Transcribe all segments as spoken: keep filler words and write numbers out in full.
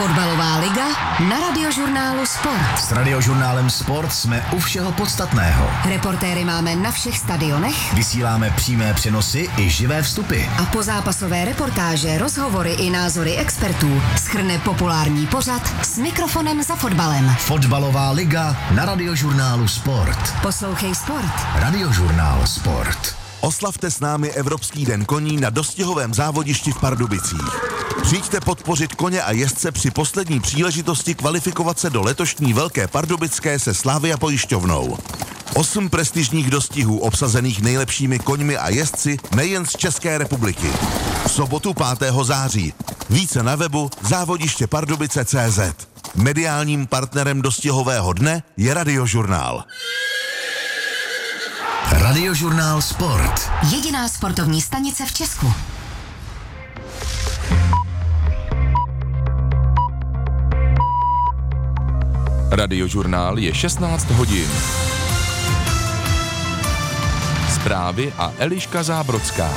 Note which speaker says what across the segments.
Speaker 1: Fotbalová liga na Radiožurnálu Sport.
Speaker 2: S Radiožurnálem Sport jsme u všeho podstatného.
Speaker 1: Reportéry máme na všech stadionech.
Speaker 2: Vysíláme přímé přenosy i živé vstupy.
Speaker 1: A pozápasové reportáže, rozhovory i názory expertů shrne populární pořad s mikrofonem za fotbalem.
Speaker 2: Fotbalová liga na Radiožurnálu Sport.
Speaker 1: Poslouchej Sport.
Speaker 2: Radiožurnál Sport.
Speaker 3: Oslavte s námi Evropský den koní na dostihovém závodišti v Pardubicích. Přijďte podpořit koně a jezdce při poslední příležitosti kvalifikovat se do letošní Velké Pardubické se Slavia pojišťovnou. Osm prestižních dostihů obsazených nejlepšími koňmi a jezdci nejen z České republiky. V sobotu pátého září. Více na webu závodiště pardubice tečka cé zet. Mediálním partnerem dostihového dne je Radiožurnál.
Speaker 2: Radiožurnál Sport.
Speaker 1: Jediná sportovní stanice v Česku.
Speaker 4: Radiožurnál je šestnáct hodin. Zprávy a Eliška Zábrodská.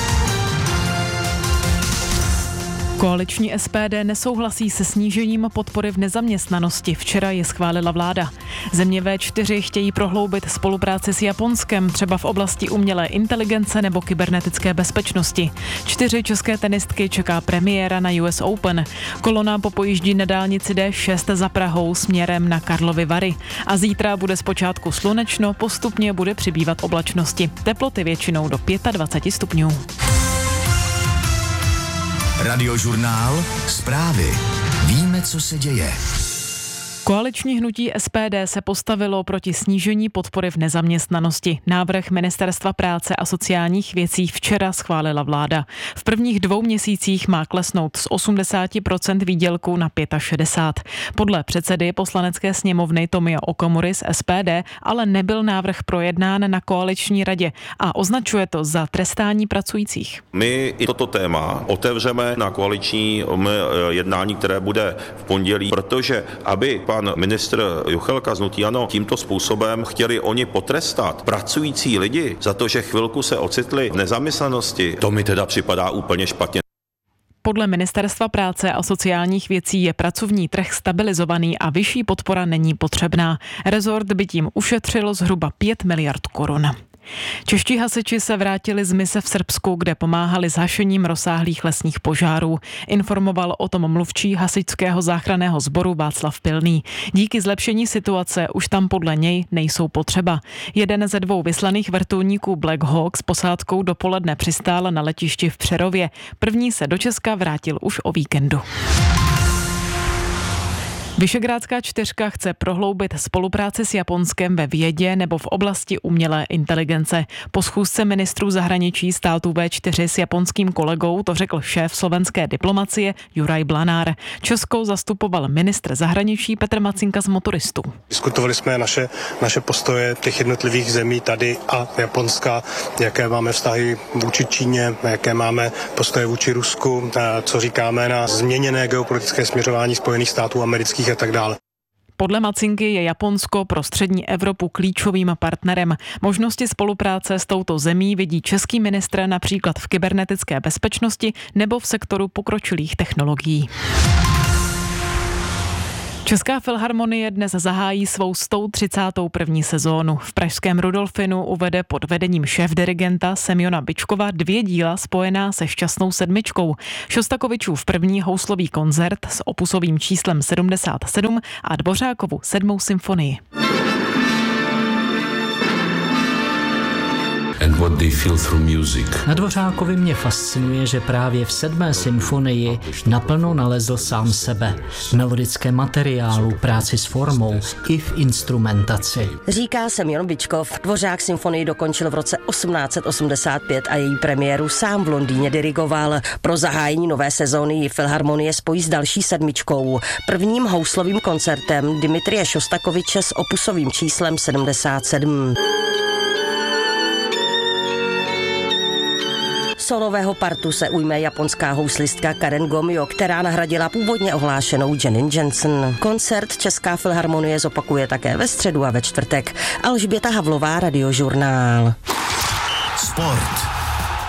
Speaker 5: Koaliční es pé dé nesouhlasí se snížením podpory v nezaměstnanosti. Včera je schválila vláda. Země vé čtyři chtějí prohloubit spolupráci s Japonskem, třeba v oblasti umělé inteligence nebo kybernetické bezpečnosti. Čtyři české tenistky čeká premiéra na U S Open. Kolona popojíždí na dálnici D šest za Prahou směrem na Karlovy Vary. A zítra bude zpočátku slunečno, postupně bude přibývat oblačnosti. Teploty většinou do dvacet pět stupňů.
Speaker 2: Radiožurnál Zprávy. Víme, co se děje.
Speaker 5: Koaliční hnutí es pé dé se postavilo proti snížení podpory v nezaměstnanosti. Návrh Ministerstva práce a sociálních věcí včera schválila vláda. V prvních dvou měsících má klesnout z osmdesát procent výdělku na šedesát pět. Podle předsedy poslanecké sněmovny Tomia Okamury z es pé dé ale nebyl návrh projednán na koaliční radě a označuje to za trestání pracujících.
Speaker 6: My i toto téma otevřeme na koaliční jednání, které bude v pondělí, protože aby pan ministr Juchelka z hnutí ANO tímto způsobem chtěli oni potrestat pracující lidi za to, že chvilku se ocitli v nezaměstnanosti, to mi teda připadá úplně špatně.
Speaker 5: Podle Ministerstva práce a sociálních věcí je pracovní trh stabilizovaný a vyšší podpora není potřebná. Rezort by tím ušetřil zhruba pět miliard korun. Čeští hasiči se vrátili z mise v Srbsku, kde pomáhali s hašením rozsáhlých lesních požárů. Informoval o tom mluvčí hasičského záchranného sboru Václav Pilný. Díky zlepšení situace už tam podle něj nejsou potřeba. Jeden ze dvou vyslaných vrtulníků Black Hawk s posádkou dopoledne přistál na letišti v Přerově. První se do Česka vrátil už o víkendu. Visegrádská čtyřka chce prohloubit spolupráci s Japonskem ve vědě nebo v oblasti umělé inteligence. Po schůzce ministrů zahraničí států vé čtyři s japonským kolegou to řekl šéf slovenské diplomacie Juraj Blanár. Česko zastupoval ministr zahraničí Petr Macinka z Motoristů.
Speaker 7: Diskutovali jsme naše, naše postoje těch jednotlivých zemí tady a Japonska, jaké máme vztahy vůči Číně, jaké máme postoje vůči Rusku, co říkáme na změněné geopolitické směřování Spojených států amerických a tak dále.
Speaker 5: Podle Macinky je Japonsko pro střední Evropu klíčovým partnerem. Možnosti spolupráce s touto zemí vidí český ministr například v kybernetické bezpečnosti nebo v sektoru pokročilých technologií. Česká filharmonie dnes zahájí svou sto třicátou první sezónu. V pražském Rudolfinu uvede pod vedením šéfdirigenta Semjona Byčkova dvě díla spojená se Šťastnou sedmičkou. Šostakovičův první houslový koncert s opusovým číslem sedmdesát sedm a Dvořákovu sedmou symfonii.
Speaker 8: Na Dvořákovi mě fascinuje, že právě v sedmé symfonii naplno nalezl sám sebe. V melodickém materiálu, práci s formou i v instrumentaci.
Speaker 9: Říká Semjon Byčkov. Dvořák symfonii dokončil v roce osmnáct set osmdesát pět a její premiéru sám v Londýně dirigoval. Pro zahájení nové sezóny ji filharmonie spojí s další sedmičkou. Prvním houslovým koncertem Dimitrije Šostakoviče s opusovým číslem sedmdesát sedm. Solového partu se ujme japonská houslistka Karen Gomio, která nahradila původně ohlášenou Janine Jensen. Koncert Česká filharmonie zopakuje také ve středu a ve čtvrtek. Alžběta Havlová, Radiožurnál.
Speaker 2: Sport.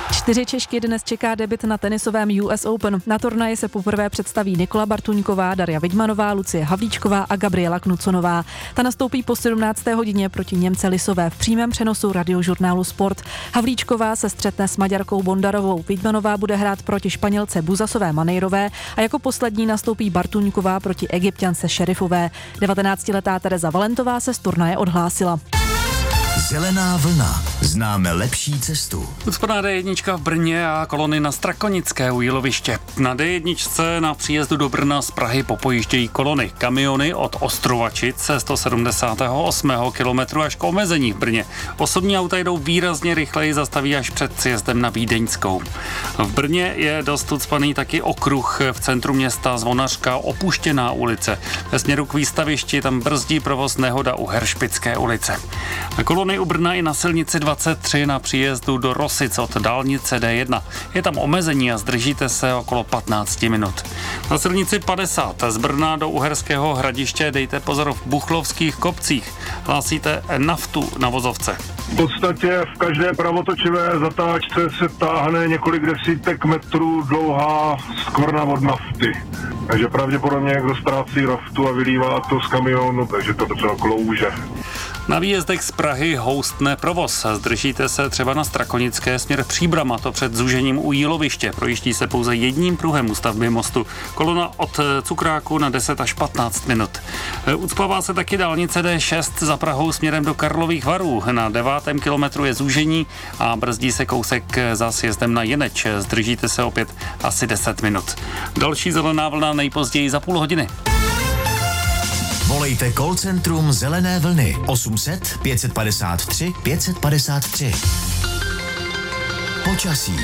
Speaker 10: Čtyři Češky dnes čeká debut na tenisovém U S Open. Na turnaji se poprvé představí Nikola Bartuňková, Darja Vidmanová, Lucie Havlíčková a Gabriela Knuconová. Ta nastoupí po sedmnácté hodině proti Němce Lisové v přímém přenosu Radiožurnálu Sport. Havlíčková se střetne s Maďarkou Bondarovou. Vidmanová bude hrát proti Španělce Buzasové Manejrové a jako poslední nastoupí Bartuňková proti Egypťance Šerifové. devatenáctiletá Tereza Valentová se z turnaje odhlásila.
Speaker 2: Zelená vlna. Známe lepší cestu.
Speaker 11: Ucpaná D jedna v Brně a kolony na Strakonické u Jíloviště. Na D jedna na příjezdu do Brna z Prahy popojíždějí kolony. Kamiony od Ostrovačic se sto sedmdesát osm kilometru až k omezení v Brně. Osobní auta jdou výrazně rychleji, zastaví až před sjezdem na Vídeňskou. V Brně je dost ucpaný taky okruh v centru města Zvonařka, opuštěná ulice. Ve směru k výstavišti tam brzdí provoz nehoda u Heršpické ulice. Kolony u Brna i na silnici dvacet tři na příjezdu do Rosic od dálnice D jedna. Je tam omezení a zdržíte se okolo patnáct minut. Na silnici padesát z Brna do Uherského Hradiště dejte pozor v Buchlovských kopcích. Hlásíte naftu na vozovce.
Speaker 12: V podstatě v každé pravotočivé zatáčce se táhne několik desítek metrů dlouhá skvrna od nafty. Takže pravděpodobně někdo ztrácí naftu a vylívá to z kamionu, takže to docela klouže.
Speaker 11: Na výjezdech z Prahy houstne provoz. Zdržíte se třeba na Strakonické směr Příbrama, to před zúžením u Jíloviště. Projíždí se pouze jedním pruhem u stavby mostu. Kolona od Cukráku na deset až patnáct minut. Ucpává se taky dálnice D šest za Prahou směrem do Karlových Varů. Na devátém kilometru je zúžení a brzdí se kousek za sjezdem na Jeneč. Zdržíte se opět asi deset minut. Další zelená vlna nejpozději za půl hodiny.
Speaker 2: Volejte call centrum Zelené vlny osm set pět padesát tři pět padesát tři. Počasí.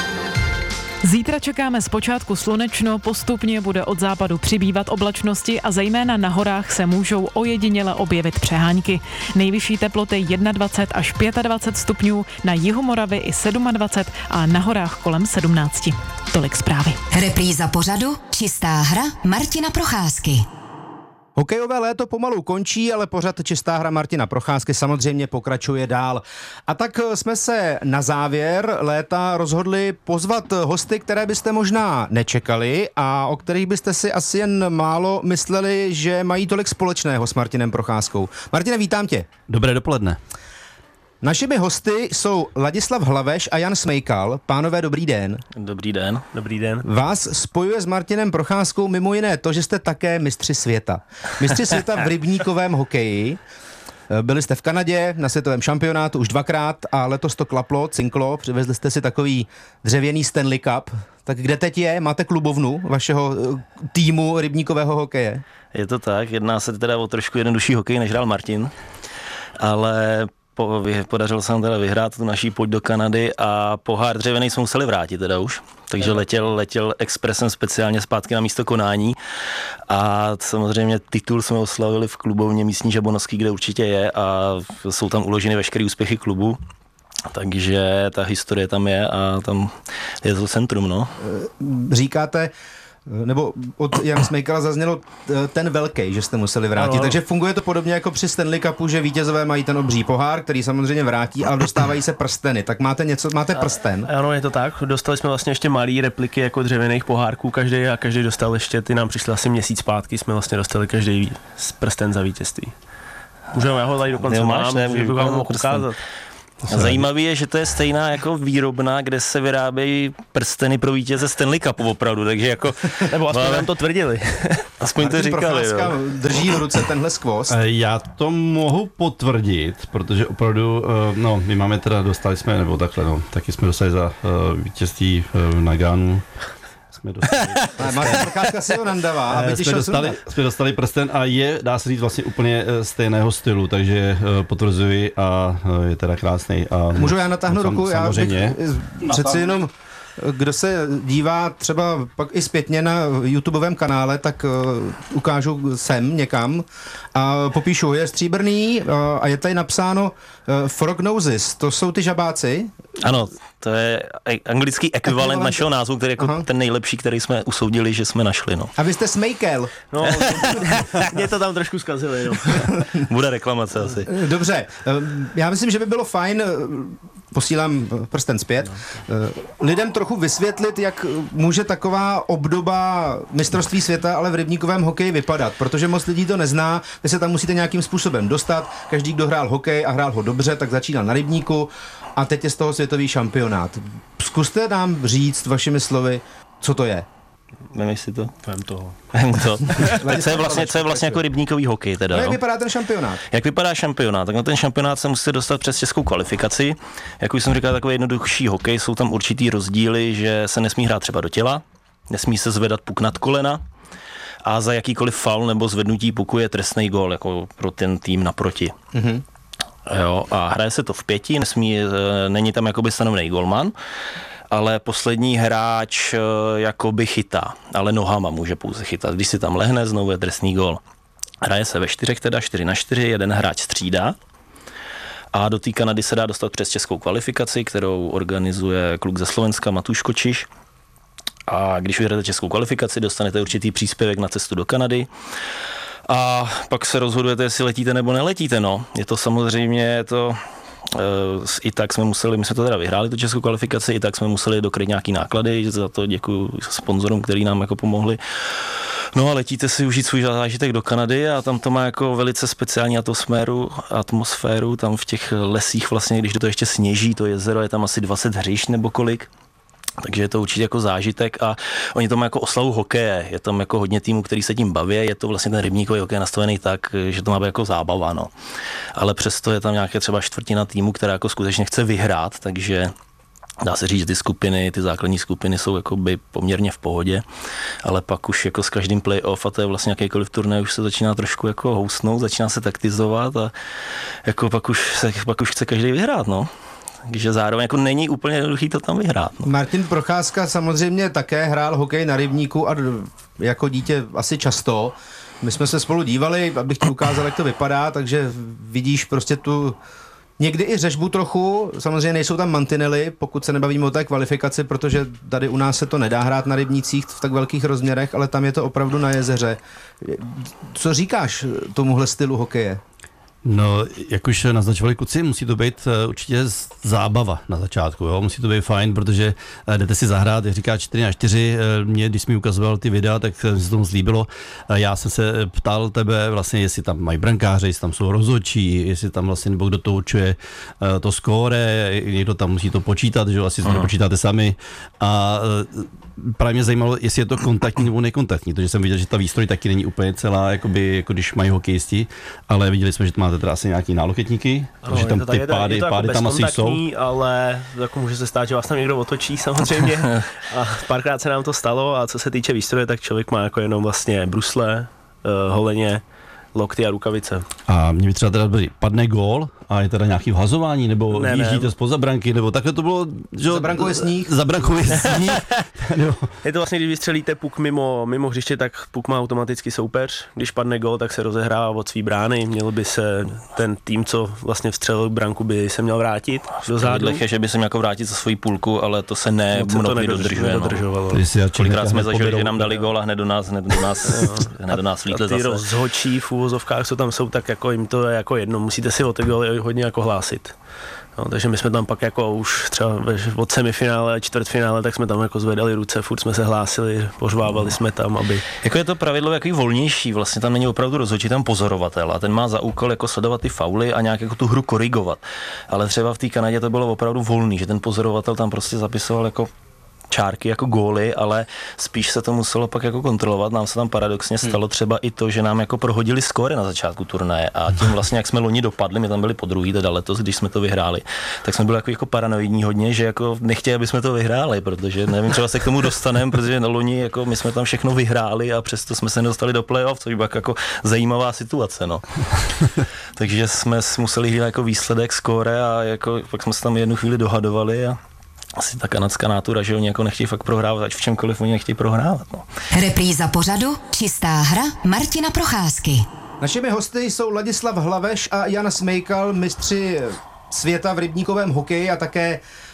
Speaker 5: Zítra čekáme zpočátku slunečno, postupně bude od západu přibývat oblačnosti a zejména na horách se můžou ojediněle objevit přehánky. Nejvyšší teploty dvacet jedna až dvacet pět stupňů, na jihu Moravy i dvacet sedm a na horách kolem sedmnáct. Tolik zprávy.
Speaker 1: Repríza pořadu Čistá hra Martina Procházky.
Speaker 13: Hokejové léto pomalu končí, ale pořad Čistá hra Martina Procházky samozřejmě pokračuje dál. A tak jsme se na závěr léta rozhodli pozvat hosty, které byste možná nečekali a o kterých byste si asi jen málo mysleli, že mají tolik společného s Martinem Procházkou. Martine, vítám tě.
Speaker 14: Dobré dopoledne.
Speaker 13: Našimi hosty jsou Ladislav Hlaveš a Jan Smejkal. Pánové, dobrý den.
Speaker 14: Dobrý den.
Speaker 15: Dobrý den.
Speaker 13: Vás spojuje s Martinem Procházkou mimo jiné to, že jste také mistři světa. Mistři světa v rybníkovém hokeji. Byli jste v Kanadě na světovém šampionátu už dvakrát a letos to klaplo, cinklo, přivezli jste si takový dřevěný Stanley Cup. Tak kde teď je? Máte klubovnu vašeho týmu rybníkového hokeje?
Speaker 15: Je to tak, jedná se teda o trošku jednodušší hokej, než hrál Martin, ale po, podařilo se nám teda vyhrát tu naší pojď do Kanady a pohár dřevěný jsme museli vrátit teda už. Takže letěl, letěl expresem speciálně zpátky na místo konání a samozřejmě titul jsme oslavili v klubovně místní Žabonovský, kde určitě je a jsou tam uloženy veškeré úspěchy klubu. Takže ta historie tam je a tam je to centrum, no.
Speaker 13: Říkáte, nebo od Jana Smejkala zaznělo ten velký, že jste museli vrátit. Ano. Takže funguje to podobně jako při Stanley Cupu, že vítězové mají ten obří pohár, který samozřejmě vrátí, ale dostávají se prsteny. Tak máte něco, máte prsten?
Speaker 15: Ano, je to tak. Dostali jsme vlastně ještě malý repliky jako dřevěných pohárků každý a každý dostal ještě, ty nám přišly asi měsíc zpátky, jsme vlastně dostali každý prsten za vítězství. Můžeme, já ho tady dokonce mám, můžu vám ho ukázat. Zajímavé je, že to je stejná jako výrobna, kde se vyrábějí prsteny pro vítěze Stanley Cupu opravdu, takže jako... Nebo aspoň nám to tvrdili. Aspoň Martin to říkali.
Speaker 13: Procházka drží v ruce tenhle skvost.
Speaker 14: Já to mohu potvrdit, protože opravdu, no, my máme teda, dostali jsme, nebo takhle, no, taky jsme dostali za uh, vítězství v Nagánu. Jsme dostali.
Speaker 13: Martin Procházka si ho nandává, aby
Speaker 14: jsme dostali, jsme dostali prsten a je, dá se říct, vlastně úplně stejného stylu, takže potvrzuji a je teda krásný. A
Speaker 13: můžu já natáhnu sam, ruku?
Speaker 14: Samozřejmě.
Speaker 13: Já bych přeci jenom, kdo se dívá třeba pak i zpětně na YouTubeovém kanále, tak uh, ukážu sem někam a popíšu, je stříbrný uh, a je tady napsáno uh, Frog Noses, to jsou ty žabáci?
Speaker 15: Ano, To je anglický ekvivalent našeho názvu, který je jako ten nejlepší, který jsme usoudili, že jsme našli. No.
Speaker 13: A vy jste Smejkel.
Speaker 16: No, mě to tam trošku zkazili. No.
Speaker 15: Bude reklamace asi.
Speaker 13: Dobře, já myslím, že by bylo fajn, posílám prsten zpět, lidem trochu vysvětlit, jak může taková obdoba mistrovství světa, ale v rybníkovém hokeji vypadat, protože moc lidí to nezná, vy se tam musíte nějakým způsobem dostat, každý, kdo hrál hokej a hrál ho dobře, tak začínal na rybníku a teď je z toho světový šampionát. Zkuste nám říct vašimi slovy, co to je.
Speaker 15: Vem si to.
Speaker 16: Vem toho.
Speaker 15: Vem to. Co je vlastně, co je vlastně jako rybníkový hokej teda,
Speaker 13: no, jak
Speaker 15: no?
Speaker 13: vypadá ten šampionát?
Speaker 15: Jak vypadá šampionát? Tak na ten šampionát se musíte dostat přes českou kvalifikaci. Jak už jsem říkal, takový jednoduchší hokej, jsou tam určitý rozdíly, že se nesmí hrát třeba do těla, nesmí se zvedat puk nad kolena a za jakýkoliv faul nebo zvednutí puku je trestný gól jako pro ten tým naproti. Mm-hmm. Jo, a hraje se to v pěti, nesmí, není tam jakoby stanovený golman, ale poslední hráč jakoby chytá, ale nohama může pouze chytat. Když si tam lehne, znovu je trestný gól. Hraje se ve čtyřech, teda čtyři na čtyři, jeden hráč střídá a do té Kanady se dá dostat přes českou kvalifikaci, kterou organizuje kluk ze Slovenska Matúš Kočiš. A když vyhráte českou kvalifikaci, dostanete určitý příspěvek na cestu do Kanady. A pak se rozhodujete, jestli letíte nebo neletíte. No. Je to samozřejmě, to, e, i tak jsme museli, my jsme to teda vyhráli, tu českou kvalifikaci, i tak jsme museli dokryt nějaký náklady, za to děkuji sponzorům, který nám jako pomohli. No a letíte si užít svůj zážitek do Kanady a tam to má jako velice speciální atmosféru, atmosféru, tam v těch lesích vlastně, když to ještě sněží, to jezero, je tam asi dvacet hřišť nebo kolik. Takže je to určitě jako zážitek a oni to mají jako oslavu hokeje. Je tam jako hodně týmů, který se tím baví. Je to vlastně ten rybníkový hokej nastavený tak, že to má být jako zábava, no. Ale přesto je tam nějaké třeba čtvrtina týmu, která jako skutečně chce vyhrát, takže dá se říct, že ty skupiny, ty základní skupiny jsou jakoby poměrně v pohodě, ale pak už jako s každým playoff a to je vlastně jakýkoliv turnaj už se začíná trošku jako housnout, začíná se taktizovat a jako pak už, se, pak už chce každý vyhrát, no. Takže zároveň jako není úplně jednoduchý to tam vyhrát. No.
Speaker 13: Martin Procházka samozřejmě také hrál hokej na rybníku a jako dítě asi často. My jsme se spolu dívali, abych ti ukázal, jak to vypadá, takže vidíš prostě tu někdy i řežbu trochu, samozřejmě nejsou tam mantinely, pokud se nebavíme o té kvalifikaci, protože tady u nás se to nedá hrát na rybnících v tak velkých rozměrech, ale tam je to opravdu na jezeře. Co říkáš tomuhle stylu hokeje?
Speaker 14: No, jak už naznačovali kluci, musí to být určitě zábava na začátku, jo? Musí to být fajn, protože jdete si zahrát, jak říká čtyři na čtyři, mě, když jsi mi ukazoval ty videa, tak se to moc líbilo. Já jsem se ptal tebe vlastně, jestli tam mají brankáře, jestli tam jsou rozhodčí, jestli tam vlastně, nebo kdo to určuje to skóre, někdo tam musí to počítat, že asi to nepočítáte sami. A právě mě zajímalo, jestli je to kontaktní nebo nekontaktní, protože jsem viděl, že ta výstroj taky není úplně celá, jakoby, jako když mají hokejisti, ale viděli jsme, že to máte teda asi nějaký náloketníky, že tam ty
Speaker 16: je
Speaker 14: pády,
Speaker 16: je to
Speaker 14: pády
Speaker 16: jako
Speaker 14: tam asi jsou.
Speaker 16: Ale jako může se stát, že vás tam někdo otočí samozřejmě a párkrát se nám to stalo a co se týče výstroje, tak člověk má jako jenom vlastně brusle, uh, holeně, lokty a rukavice.
Speaker 14: A mě by třeba teda byli, padne gól a je teda nějaký vhazování, nebo ne, jíždíte spoza branky, nebo takhle to bylo, že
Speaker 13: za brankou je sníh.
Speaker 14: Za brankou je sníh.
Speaker 16: Je to vlastně, když vystřelíte puk mimo, mimo hřiště, tak puk má automaticky soupeř. Když padne gól, tak se rozehrává od svý brány. Měl by se ten tým, co vlastně vstřelil branku, by se měl vrátit do zádu.
Speaker 15: Je, že by se měl jako vrátit za svoji půlku, ale to se ne mnohdy dodržuje. No.
Speaker 14: Kolikrát
Speaker 15: jsme zažili, že nám dali gól a hned do nás, hned do nás, hned do nás vlítli zase.
Speaker 16: Ty rozhodčí v úvozovkách, co tam jsou, tak jako jim to je jako jedno. Musíte si o ty góly hodně jako hlásit. No, takže my jsme tam pak jako už třeba od semifinále, čtvrtfinále, tak jsme tam jako zvedali ruce, furt jsme se hlásili, pořvávali jsme tam, aby...
Speaker 15: Jako je to pravidlo jaký volnější, vlastně tam není opravdu rozhodčí, tam pozorovatel a ten má za úkol jako sledovat ty fauly a nějak jako tu hru korigovat. Ale třeba v té Kanadě to bylo opravdu volný, že ten pozorovatel tam prostě zapisoval jako čárky jako góly, ale spíš se to muselo pak jako kontrolovat. Nám se tam paradoxně stalo třeba i to, že nám jako prohodili skóre na začátku turnaje a tím vlastně, jak jsme loni dopadli, my tam byli po druhý, teda letos, když jsme to vyhráli, tak jsme byli jako, jako paranoidní hodně, že jako nechtěli, aby jsme to vyhráli, protože nevím, třeba se k tomu dostaneme, protože na loni jako my jsme tam všechno vyhráli a přesto jsme se nedostali do playoff, což byla jako zajímavá situace, no. Takže jsme museli hlídat jako výsledek skóre a jako pak jsme se tam jednu chvíli dohadovali a asi ta kanadská nátura, že oni jako nechtějí fakt prohrávat, ať v čemkoliv oni nechtějí prohrávat. No.
Speaker 1: Repríza pořadu Čistá hra Martina Procházky.
Speaker 13: Našimi hosty jsou Ladislav Hlaveš a Jan Smejkal, mistři světa v rybníkovém hokeji a také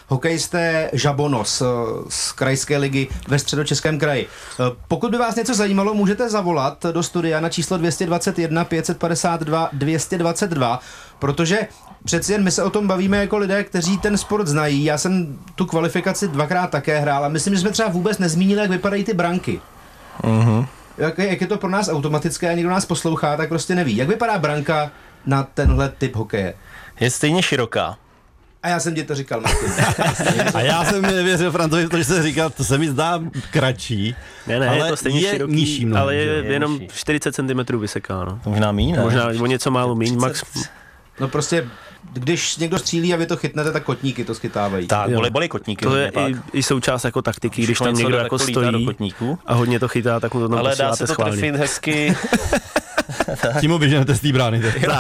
Speaker 13: hokejisté Žabonos z krajské ligy ve Středočeském kraji. Pokud by vás něco zajímalo, můžete zavolat do studia na číslo dvě stě dvacet jedna pět set padesát dva dvě stě dvacet dva, protože přeci jen my se o tom bavíme jako lidé, kteří ten sport znají. Já jsem tu kvalifikaci dvakrát také hrál a myslím, že jsme třeba vůbec nezmínili, jak vypadají ty branky.
Speaker 15: Uh-huh.
Speaker 13: Jak, jak je to pro nás automatické a někdo nás poslouchá, tak prostě neví. Jak vypadá branka na tenhle typ hokeje?
Speaker 15: Je stejně široká.
Speaker 13: A já jsem ti to říkal, Martin.
Speaker 14: A já jsem nevěřil Frantovi, protože jsem říkal, to se mi zdá kratší,
Speaker 16: ne, ne,
Speaker 14: ale
Speaker 16: je to stejně
Speaker 14: je
Speaker 16: široký,
Speaker 14: nižší mnohem,
Speaker 16: ale je,
Speaker 14: je
Speaker 16: jenom čtyřicet centimetrů vyseká. No.
Speaker 15: To možná míň, ne?
Speaker 16: Možná o něco málo míň, max.
Speaker 13: No prostě, když někdo střílí a vy to chytnete, tak kotníky to schytávají.
Speaker 15: Tak, volejbal kotníky.
Speaker 16: To je i, i součást jako taktiky, když tam někdo jako stojí a hodně to chytá, tak mu to tam
Speaker 15: ale dá se to
Speaker 16: schválně.
Speaker 15: trefit hezky.
Speaker 14: Tím oběžnete z té brány.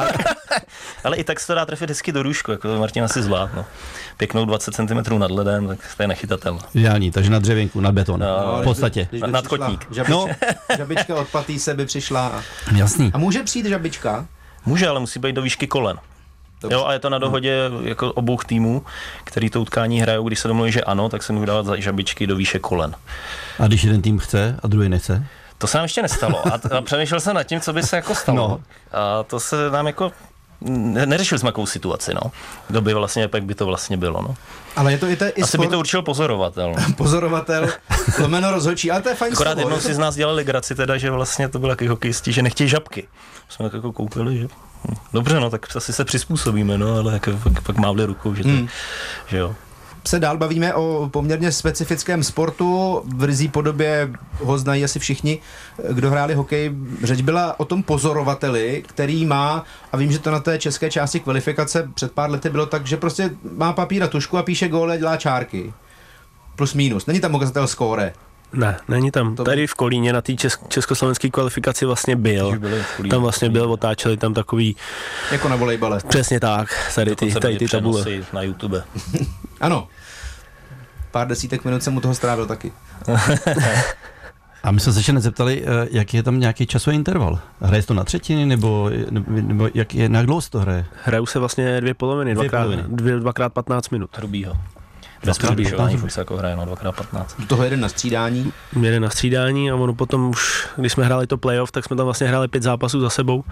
Speaker 15: Ale i tak se to dá trefit hezky do růžku, jako to Martin asi zvlád. No. Pěknou dvacet centimetrů nad ledem, tak to je nechytatelné.
Speaker 14: Ideální, takže na dřevěnku, na beton,
Speaker 15: no,
Speaker 14: v podstatě.
Speaker 15: Na, nad kotník.
Speaker 13: Žabič, no. Žabička od patý se by přišla. A...
Speaker 14: Jasný.
Speaker 13: A může přijít žabička?
Speaker 15: Může, ale musí být do výšky kolen. Dobře. Jo, a je to na dohodě jako obou týmů, který to utkání hrajou, když se domluví, že ano, tak se můžou dávat za žabičky do výše kolen.
Speaker 14: A když jeden tým chce a druhý nechce?
Speaker 15: To se nám ještě nestalo a, t- a přemýšlel jsem nad tím, co by se jako stalo. No. A to se nám jako neřešili jsme jakou situaci, no. Kdo by vlastně, jak by to vlastně bylo, no.
Speaker 13: Ale je to i, te, i
Speaker 15: Asi
Speaker 13: sport...
Speaker 15: by to určil pozorovatel.
Speaker 13: Pozorovatel, lomeno rozhodčí, ale to je fajn.
Speaker 15: Akorát jednou si z nás dělali legraci teda, že vlastně to bylo taky hokejisti, že nechtějí žabky. Jsme tak jako koupili, že dobře, no, tak asi se přizpůsobíme, no, ale jak, pak, pak mávli rukou, že to, hmm. že jo.
Speaker 13: Se dál bavíme o poměrně specifickém sportu, v ryzí podobě ho znají asi všichni, kdo hráli hokej. Řeč byla o tom pozorovateli, který má, a vím, že to na té české části kvalifikace před pár lety bylo tak, že prostě má papír a tušku a píše góly a dělá čárky. Plus minus. Není tam ukazatel skóre.
Speaker 16: Ne, není tam. To... Tady v Kolíně na té česk- československé kvalifikaci vlastně byl. Tam vlastně byl, otáčeli tam takový...
Speaker 13: Jako na volejbale.
Speaker 16: Přesně tak, tady ty, tady ty tabule.
Speaker 15: Na YouTube.
Speaker 13: Ano. Pár desítek minut jsem mu toho strávil taky.
Speaker 14: A my jsme se ještě nezeptali, jaký je tam nějaký časový interval. Hraje to na třetiny, nebo, nebo jak je, na dlouho se to hraje?
Speaker 16: Hrajou se vlastně dvě poloviny, dvě dvakrát,
Speaker 14: poloviny.
Speaker 16: Dvě, dvakrát patnáct minut.
Speaker 15: Hrubýho. Bez přerušování furt se jako hraje, no, dvakrát patnáct.
Speaker 13: Do toho jeden na střídání.
Speaker 16: Jeden na střídání a ono potom už, když jsme hráli to playoff, tak jsme tam vlastně hráli pět zápasů za sebou.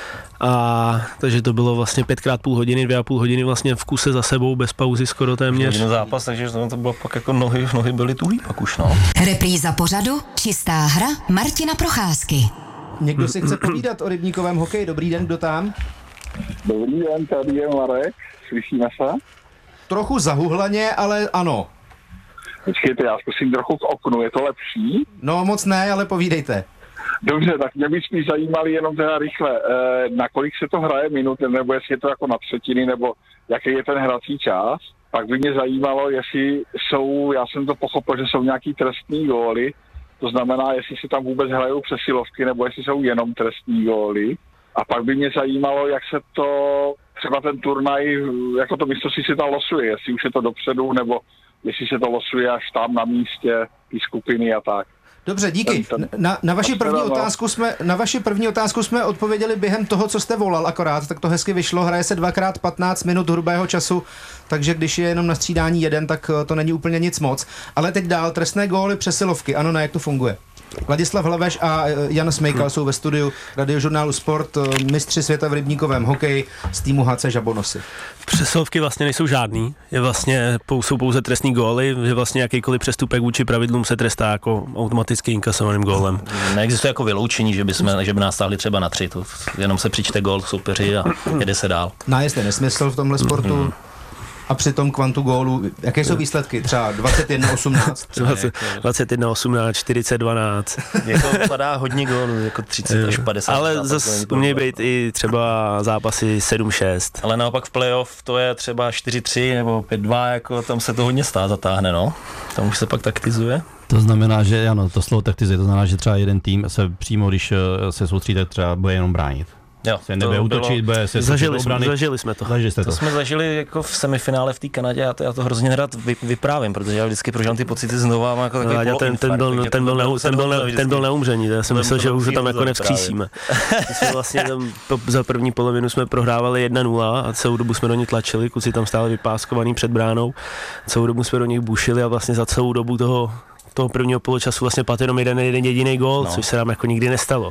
Speaker 16: A takže to bylo vlastně pětkrát půl hodiny, dvě a půl hodiny vlastně v kuse za sebou, bez pauzy skoro téměř.
Speaker 15: Hodinu zápas, takže to, to bylo pak jako nohy, nohy byly tuhý pak už, no.
Speaker 1: Repríza pořadu Čistá hra Martina Procházky.
Speaker 13: Někdo si chce povídat o rybníkovém hokeji. Dobrý den, kdo tam?
Speaker 17: Dobrý den, tady je Marek, slyšíme se?
Speaker 13: Trochu zahuhlaně, ale ano.
Speaker 17: Počkejte, já zkusím trochu k oknu, je to lepší?
Speaker 13: No moc ne, ale povídejte.
Speaker 17: Dobře, tak mě by spíš zajímali jenom teda rychle, eh, na kolik se to hraje minut, nebo jestli je to jako na třetiny, nebo jaký je ten hrací čas. Pak by mě zajímalo, jestli jsou, já jsem to pochopil, že jsou nějaký trestní góly, to znamená, jestli se tam vůbec hrajou přesilovky, nebo jestli jsou jenom trestní góly. A pak by mě zajímalo, jak se to, třeba ten turnaj, jako to mistrovství se tam losuje, jestli už je to dopředu, nebo jestli se to losuje až tam na místě, ty skupiny a tak.
Speaker 13: Dobře, díky. Na, na, vaši první otázku jsme, na vaši první otázku jsme odpověděli během toho, co jste volal akorát, tak to hezky vyšlo. Hraje se dvakrát patnáct minut hrubého času, takže když je jenom na střídání jeden, tak to není úplně nic moc. Ale teď dál, trestné góly, přesilovky, ano, ne, jak to funguje? Ladislav Hlaveš a Jan Smejkal hmm. jsou ve studiu Radiožurnálu Sport, mistři světa v rybníkovém hokeji z týmu H C Žabonosy.
Speaker 16: Přesilovky vlastně nejsou žádný, je vlastně, jsou pouze trestní góly, že vlastně jakýkoliv přestupek vůči pravidlům se trestá jako automaticky inkasovaným gólem.
Speaker 15: Neexistuje jako vyloučení, že by, jsme, že by nás stáhli třeba na tři, to jenom se přičte gól soupeři a jede se dál.
Speaker 13: Nájezd je nesmysl v tomhle sportu. Mm-hmm. A při tom kvantu gólu, jaké jsou výsledky? Třeba dvacet jedna osmnáct?
Speaker 16: dvacet jedna osmnáct, čtyřicet dvanáct.
Speaker 15: Jako padá hodně gólů, jako třicet až padesát.
Speaker 16: Ale zase umějí být i třeba zápasy sedm šest.
Speaker 15: Ale naopak v playoff to je třeba čtyři tři nebo pět dva, jako tam se to hodně stá zatáhne, no. Tam už se pak taktizuje.
Speaker 14: To znamená, že ano, to slovo taktizuje, to znamená, že třeba jeden tým se přímo, když se soustří, tak třeba bude jenom bránit.
Speaker 15: Jo,
Speaker 14: se nebude útočit, bude se
Speaker 16: zažili, jsme, zažili jsme to.
Speaker 14: Zažili jste
Speaker 15: to. To jsme zažili jako v semifinále v té Kanadě a to, já to hrozně rád vy, vyprávím, protože já vždycky prožívám ty pocity znova. Mám jako takový
Speaker 16: no, ten, ten, byl, ten, byl na, ten, byl na, ten byl na umření, já jsem myslel, že už tam jako nevzkřísíme. My jsme vlastně tam, za první polovinu jsme prohrávali jedna nula a celou dobu jsme do nich tlačili, kluci tam stále vypáskovaný před bránou, celou dobu jsme do nich bušili a vlastně za celou dobu toho, toho prvního poločasu vlastně padl jenom jeden, jeden jediný gól, no. Což se nám jako nikdy nestalo.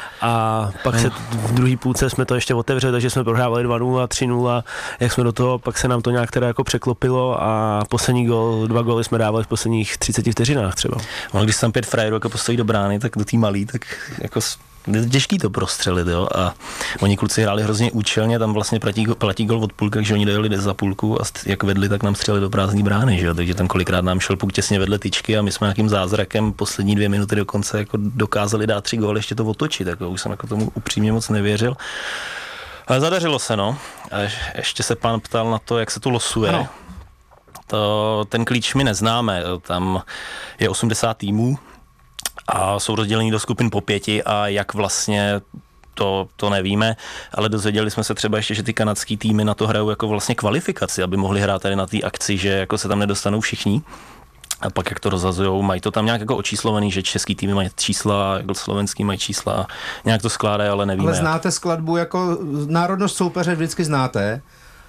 Speaker 16: A pak se v druhé půlce jsme to ještě otevřeli, takže jsme prohrávali dva nula, tři nula, jak jsme do toho, pak se nám to nějak teda jako překlopilo a poslední gol, dva góly jsme dávali v posledních třiceti vteřinách třeba.
Speaker 15: Ono, když tam pět frajerů jako postojí do brány, tak do té malý, tak jako je těžký to prostřelit, jo, a oni kluci hráli hrozně účelně, tam vlastně platí, platí gol od půlky, takže oni dojeli za půlku a jak vedli, tak nám střelili do prázdné brány, že jo, takže tam kolikrát nám šel puk těsně vedle tyčky a my jsme nějakým zázrakem poslední dvě minuty dokonce jako dokázali dát tři góly, ještě to otočit, jako už jsem jako tomu upřímně moc nevěřil. Ale zadařilo se, no. A ještě se pán ptal na to, jak se tu losuje. Ano. To, ten klíč my neznáme, tam je osmdesát týmů, a jsou rozdělení do skupin po pěti a jak vlastně to, to nevíme, ale dozvěděli jsme se třeba ještě, že ty kanadský týmy na to hrajou jako vlastně kvalifikaci, aby mohli hrát tady na té akci, že jako se tam nedostanou všichni. A pak jak to rozhazujou, mají to tam nějak jako očíslovaný, že český týmy mají čísla, jako slovenský mají čísla, nějak to skládají, ale nevíme.
Speaker 13: Ale znáte jak. Skladbu, jako národnost soupeře vždycky znáte?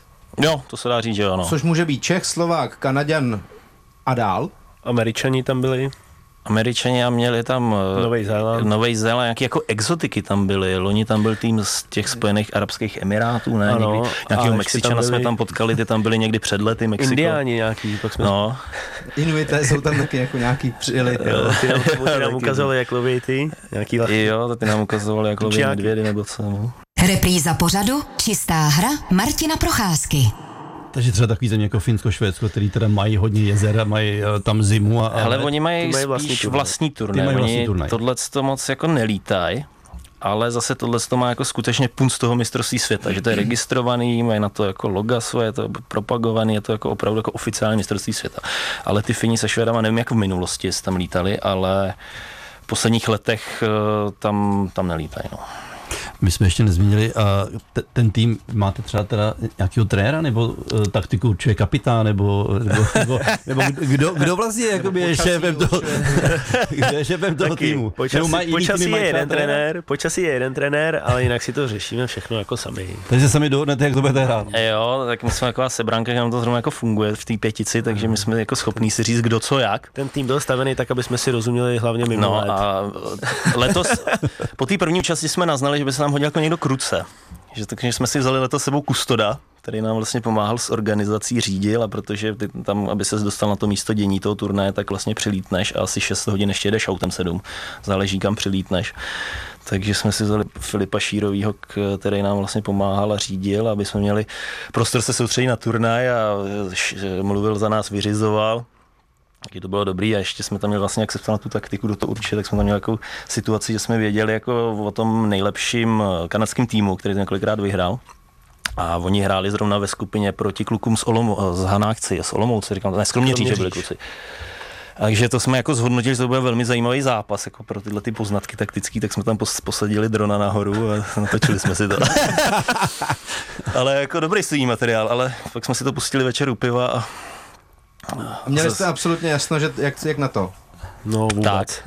Speaker 15: Jo, to se dá říct, že jo, no.
Speaker 13: Což může být Čech, Slovák, Kanaďan a dál?
Speaker 16: Američani tam byli.
Speaker 15: Američani a měli tam
Speaker 16: Nový Zéland,
Speaker 15: Nový Zéland, nějaké jako exotiky tam byly. Loni tam byl tým z těch Spojených Arabských Emirátů, ne? Ano, někdy, nějakého Mexičana tam byli... jsme tam potkali, ty tam byli někdy před lety, Mexiko.
Speaker 16: Indiáni nějaký, pak jsme...
Speaker 15: No.
Speaker 13: Inuité jsou tam taky jako nějaký přijeli.
Speaker 16: Jo, ty nám, ty nám ukazovali, jak loví ty, nějaký lachty.
Speaker 15: Jo, ty nám ukazovali, jak loví medvědy nebo co. No.
Speaker 1: Repríza pořadu Čistá hra Martina Procházky.
Speaker 14: Takže třeba takový země jako Finsko, Švédsko, který teda mají hodně jezer a mají uh, tam zimu. A,
Speaker 15: ale oni mají, mají vlastní spíš turnaj. vlastní turnaj.
Speaker 14: Mají vlastní
Speaker 15: oni
Speaker 14: turnaj.
Speaker 15: Tohleto moc jako nelítají, ale zase tohleto má jako skutečně punc toho mistrovství světa, že to je registrovaný, mají na to jako loga svoje, je to propagovaný, je to jako opravdu jako oficiální mistrovství světa. Ale ty Fini se Švédama, nevím jak v minulosti tam lítali, ale v posledních letech uh, tam, tam nelítají. No.
Speaker 14: My jsme ještě nezmínili, a te, ten tým, máte třeba teda nějakého trenéra, nebo uh, taktiku určuje kapitán, nebo, nebo, nebo, nebo kdo, kdo vlastně jakoby je šéfem toho, kdo je šéfem toho Taky, týmu?
Speaker 16: Počasí, počasí je jeden trenér, počasí je jeden trenér, ale jinak si to řešíme všechno jako sami.
Speaker 14: Takže se sami dohodnete, jak to budete hrát.
Speaker 15: Jo, tak my jsme taková sebranka, že nám to zrovna jako funguje v té pětici, takže my jsme jako schopní si říct, kdo co jak.
Speaker 16: Ten tým byl stavený tak, aby jsme si rozuměli hlavně mimo
Speaker 15: no
Speaker 16: let.
Speaker 15: A letos, po té první části jsme naznali, že by se nám hodil jako někdo k ruce. Že, takže jsme si vzali letos sebou kustoda, který nám vlastně pomáhal s organizací, řídil, a protože ty tam, aby ses dostal na to místo dění toho turnaje, tak vlastně přilítneš a asi šest hodin ještě jedeš autem sedm. Záleží, kam přilítneš. Takže jsme si vzali Filipa Šírovýho, který nám vlastně pomáhal a řídil, aby jsme měli prostor se soustředit na turnaj a mluvil za nás, vyřizoval. Taky to bylo dobrý a ještě jsme tam měli vlastně, jak se ptal na tu taktiku, do toho určitě, tak jsme tam měli jako situaci, že jsme věděli jako o tom nejlepším kanadském týmu, který to několikrát vyhrál. A oni hráli zrovna ve skupině proti klukům z, Olomou, z Hanákci, z Olomouce, říkám, ne, z Kroměříže byli kluci. Takže to jsme jako zhodnotili, že to bude velmi zajímavý zápas jako pro tyhle ty poznatky taktický, tak jsme tam posadili drona nahoru a natočili jsme si to. Ale jako dobrý studijní materiál, ale pak jsme si to pustili večer u piva a
Speaker 13: A měli jste absolutně jasno, že jak, jak na to?
Speaker 16: No vůbec.
Speaker 15: Tak.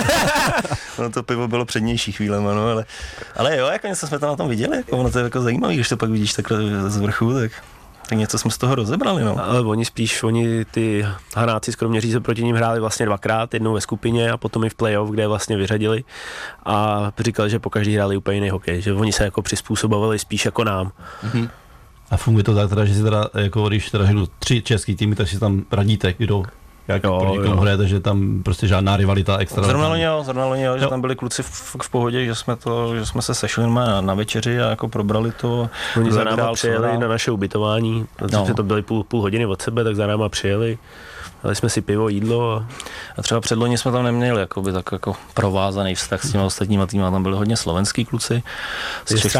Speaker 15: No to pivo bylo přednější chvílema, no, ale, ale jo, jako něco jsme tam na tom viděli, jako ono to je jako zajímavý, když to pak vidíš takhle z vrchu, tak, tak něco jsme z toho rozebrali, no.
Speaker 16: Ale oni spíš, oni ty Hanáci z Kroměříže proti ním hráli vlastně dvakrát, jednou ve skupině a potom i v playoff, kde je vlastně vyřadili a říkali, že pokaždý hráli úplně jiný hokej, že oni se jako přizpůsobovali spíš jako nám.
Speaker 14: Mhm. A funguje to tak teda, že si teda, jako když teda řeknu tři český týmy, tak si tam radíte, kdo, jak jo, proti komu hrajete, že tam prostě žádná rivalita extra.
Speaker 15: Zrovna loni jo, zrovna loni jo, že tam byli kluci v, v pohodě, že jsme to, že jsme se sešli na, na večeři a jako probrali to.
Speaker 16: Oni za náma přijeli na naše ubytování, no. To byly půl, půl hodiny od sebe, tak za náma přijeli. Dali jsme si pivo, jídlo a,
Speaker 15: a třeba předloni jsme tam neměli jakoby tak jako provázaný vztah s těma ostatníma týma, tam byli hodně slovenský kluci.